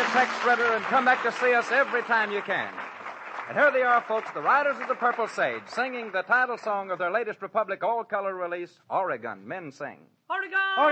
text shredder and come back to see us every time you can. And here they are, folks, the Riders of the Purple Sage, singing the title song of their latest Republic all-color release, Oregon Men Sing. Oregon!